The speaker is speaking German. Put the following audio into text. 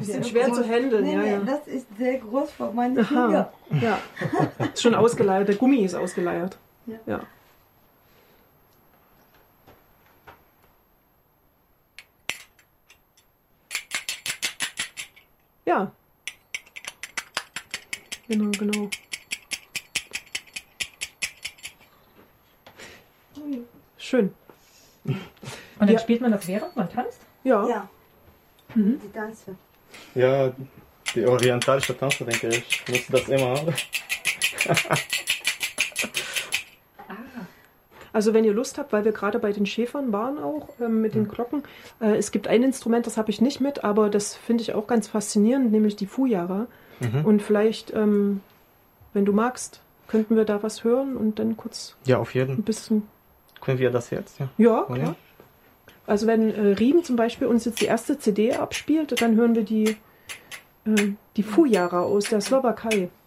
Bisschen schwer zu handeln, nee, ja, ja. Das ist sehr groß für meine Finger. Ja. Ist schon ausgeleiert, der Gummi ist ausgeleiert. Ja. Ja. Genau. Schön. Und dann spielt man das während man tanzt? Ja. Ja. Die Tanze. Ja, die orientalische Tanze, denke ich, nutzt das immer. Also wenn ihr Lust habt, weil wir gerade bei den Schäfern waren auch, mit den Glocken. Es gibt ein Instrument, das habe ich nicht mit, aber das finde ich auch ganz faszinierend, nämlich die Fujara. Und vielleicht, wenn du magst, könnten wir da was hören und dann kurz Ja, auf jeden. ein bisschen... Können wir das jetzt? Ja, klar. Also wenn Riem zum Beispiel uns jetzt die erste CD abspielt, dann hören wir die Fujara aus der Slowakei.